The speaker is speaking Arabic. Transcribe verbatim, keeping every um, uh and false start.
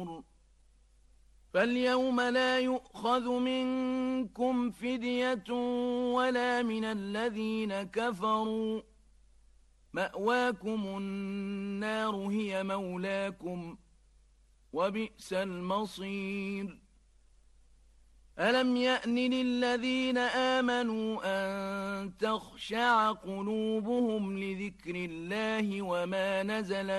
فاليوم لا يؤخذ منكم فدية ولا من الذين كفروا، مأواكم النار هي مولاكم وبئس المصير. ألم يأن للذين آمنوا أن تخشع قلوبهم لذكر الله وما نزل